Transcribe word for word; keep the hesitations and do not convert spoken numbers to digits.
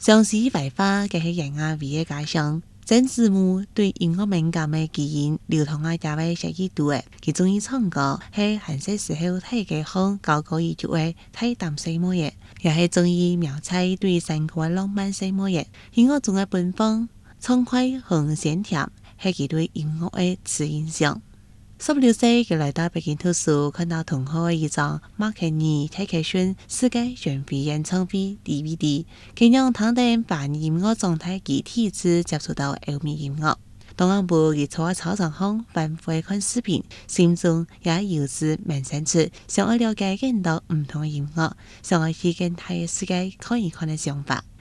相思百花嘅係人啊味嘅家鄉，曾子木對音樂敏感嘅基因流通喺大衛寫幾多嘅，佢中意唱歌，係閒些時候睇嘅空搞過一條嘅睇淡細模嘢，又係中意描繪對生活嘅浪漫細模嘢，音樂中嘅奔放、暢快和鮮甜，係佢對音樂嘅此印象。十六歲，佢來到北京讀書，看到同學嘅一張麥肯尼泰克遜世界巡迴演唱會 D V D， 佢讓他哋把音樂狀態及體質接觸到歐美音樂。當晚部佢坐喺操場上反覆看視頻，心中也由此萌生出想要了解更多唔同嘅音樂，想要去更大嘅世界看一看嘅想法。